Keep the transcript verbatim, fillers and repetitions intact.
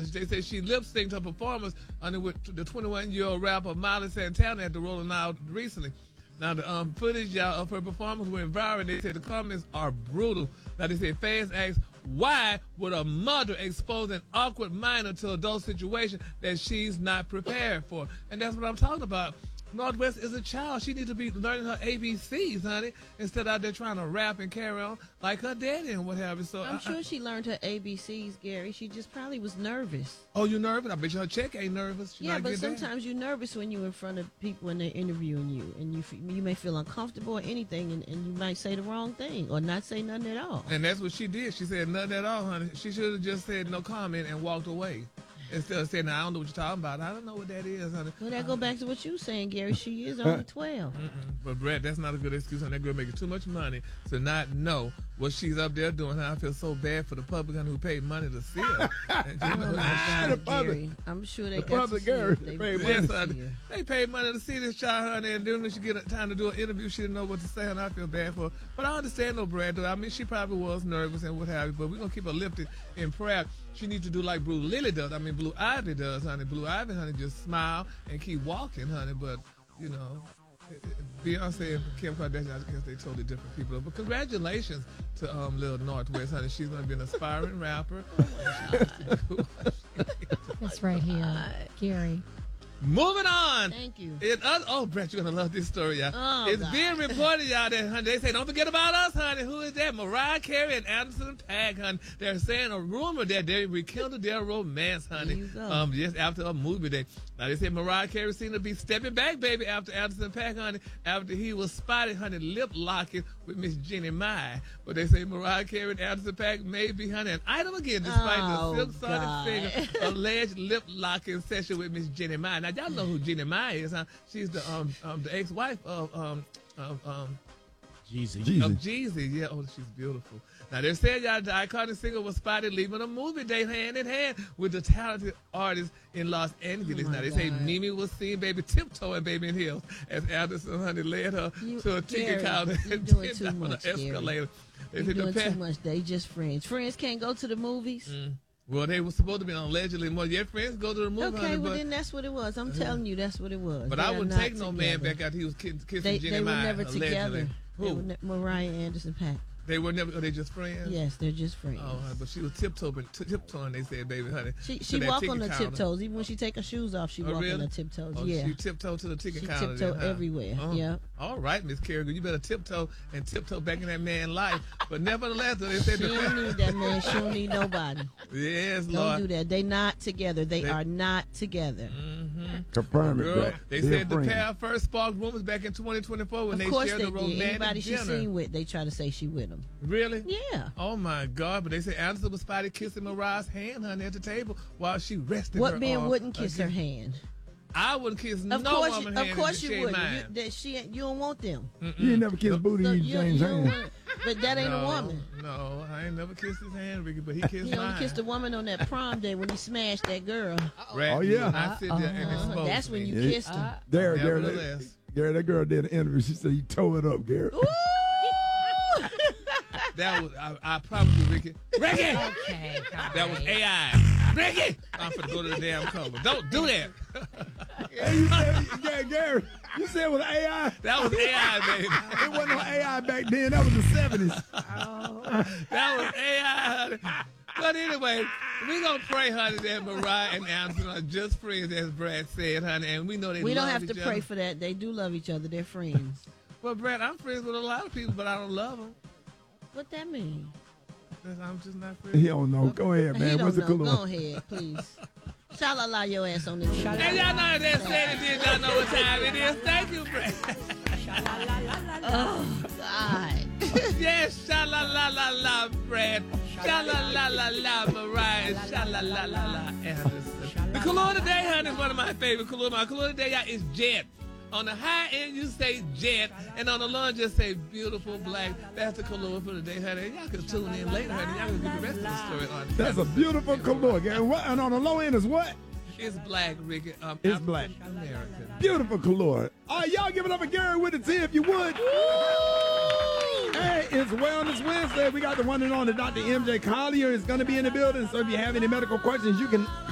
They say she lip synced her performance under with the twenty-one-year-old rapper Miley Santana at the Rolling Loud recently. Now, the um, footage, y'all, of her performance went viral. They said the comments are brutal. Now, they say fans asked, why would a mother expose an awkward minor to adult situation that she's not prepared for? And that's what I'm talking about. Northwest is a child. She needs to be learning her A B Cs, honey, instead of out there trying to rap and carry on like her daddy and what have you. So I'm I, sure I, she learned her A B Cs, Gary. She just probably was nervous. Oh, you nervous? I bet you her check ain't nervous. She yeah, but get sometimes that. you're nervous when you're in front of people and they're interviewing you, and you f- you may feel uncomfortable or anything, and, and you might say the wrong thing or not say nothing at all. And that's what she did. She said nothing at all, honey. She should have just said no comment and walked away. Instead of saying, I don't know what you're talking about. I don't know what that is, honey. Well, that go back to what you were saying, Gary. She is only twelve. Mm-mm. But, Brett, that's not a good excuse on that girl making too much money to not know what she's up there doing. I feel so bad for the public honey, who paid money to see her. And, you know, Oh, my the God, public. Gary. I'm sure they The got to public, see Gary, it. They paid got Yes, to honey. see her. They paid money to see this child, honey, and then when she get time to do an interview, she didn't know what to say, and I feel bad for her. But I understand, though, Brad, though. I mean, she probably was nervous and what have you, but we're going to keep her lifted in prayer. She needs to do like Blue Lily does. I mean, Blue Ivy does, honey. Blue Ivy, honey, just smile and keep walking, honey. But, you know, Beyonce and Kim Kardashian, I guess they're totally different people. But congratulations to um, Lil Northwest, honey. She's going to be an aspiring rapper. That's right here, Gary. Moving on. Thank you. It, uh, oh, Brett, you're going to love this story, y'all. Oh, it's God. being reported, y'all, that, honey, they say, don't forget about us, honey. Who is that? Mariah Carey and Anderson .Paak, honey. They're saying a rumor that they rekindled their romance, honey. There you go. Um, just after a movie day. Now, they say Mariah Carey seemed to be stepping back, baby, after Anderson .Paak, honey, after he was spotted, honey, lip locking with Miss Jeannie Mai. But they say Mariah Carey and Anderson .Paak may be, honey, an item again, despite Oh, the silk God. sonic figure alleged lip locking session with Miss Jeannie Mai. Now, y'all know who Jeannie Mai is, huh? She's the um, um the ex-wife of um of um Jeezy. of Jesus. Jeezy. Yeah, oh, she's beautiful. Now they're saying y'all the iconic singer was spotted leaving a movie date hand in hand with the talented artist in Los Angeles. Oh, my now they say God. Mimi was seen baby tiptoeing baby in heels as Anderson honey led her You- to a ticket Gary, counter you and doing then too down much, the Gary. escalator. They You're said the doing pa- too much. They just friends. Friends can't go to the movies. Mm. Well, they were supposed to be on allegedly more. Your friends go to the movie, Okay, honey, well but, then that's what it was. I'm telling you, that's what it was. but They I are wouldn't not take no man together. back after he was kissing, kissing They, Jeannie they were Mai, never allegedly. together. They Who? were ne- Mariah Anderson .Paak. They were never. Are they just friends? Yes, they're just friends. Oh, honey, but she was tiptoeing. T- tiptoeing. They said, "Baby, honey." She to she that walk ticket on her counter. tiptoes. Even when she take her shoes off, she Oh, walk really? on her tiptoes. Oh, yeah. she tiptoe to the ticket She counter. tiptoe then, huh? everywhere, Uh-huh. yeah. All right, Miss Kerrigan, you better tiptoe and tiptoe back in that man's life. But nevertheless, they said, She don't need that man. She don't need nobody. "Yes, Don't Lord." do that. They not together. They, They- are not together. Mm-hmm. Confirm it, Girl, Brett. they They're said the friends. pair first sparked rumors back in twenty twenty-four when Of they course shared they the did. romantic Anybody she dinner. seen with, they try to say she with him. Really? Yeah. Oh my God! But they say Anderson was spotted kissing Mariah's hand, honey, at the table while she rested. What her man arm wouldn't kiss her against- hand? I wouldn't kiss Of no course, woman you, of hand course if you she ain't wouldn't. You, mine. that she, ain't- you don't want them. You ain't never kissed booty So in you, James' you don't hand. want, but that ain't no, a woman. No, I ain't never kissed his hand, Ricky, but he kissed He mine. only kissed a woman on that prom day when he smashed that girl. Rat, Oh, you yeah. will not sit there and Uh-huh. expose That's when me. you Yeah. kissed him. Gary, Gary, that, Nevertheless. Gary, that girl did an interview. She said you tore it up, Gary. That was, I, I promise you, Ricky. Ricky! Okay, That was A I. Ricky! I'm finna go to the damn cover. Don't do that. Hey, you said, Gary, Gary, you said it was A I. That was A I, baby. It wasn't no A I back then. That was the seventies. That was A I, honey. But anyway, we gonna pray, honey, that Mariah and Anderson are just friends, as Brad said, honey, and we know they We love don't have each to other. pray for that. They do love each other. They're friends. Well, Brad, I'm friends with a lot of people, but I don't love them. What that mean? I'm just not friends. He don't know. Go ahead, He man. don't What's the know. color? Go ahead, please. Sha-la-la your ass on the T V. And y'all know that said it did. Y'all know what time it is. Thank you, Brad. Oh, God. Yes, sha la la la la, Brad. Sha la la la la, Mariah. Sha la la la la, Anderson. The color today, honey, is one of my favorite color. My color today, y'all, is jet. On the high end, you say jet, and on the low end, just say beautiful black. That's the color for today, honey. Y'all can tune in later, honey. Y'all can get the rest of the story on. That's a beautiful color, Gary. What? And on the low end is what? It's black, Ricky. Um, It's black. American. Beautiful color. All right, y'all give it up for Gary with a T if you would. Hey, it's Wellness Wednesday. We got the one and only Doctor M J Collier is going to be in the building. So if you have any medical questions, you can